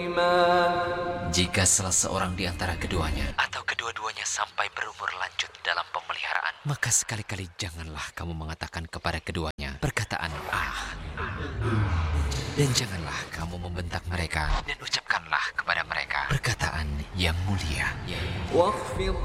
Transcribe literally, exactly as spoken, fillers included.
Jika salah seorang di antara keduanya atau kedua-duanya sampai berumur lanjut dalam pemeliharaan, maka sekali-kali janganlah kamu mengatakan kepada keduanya perkataan ah. Dan janganlah kamu membentak mereka dan ucapkanlah kepada mereka perkataan yang mulia, yaitu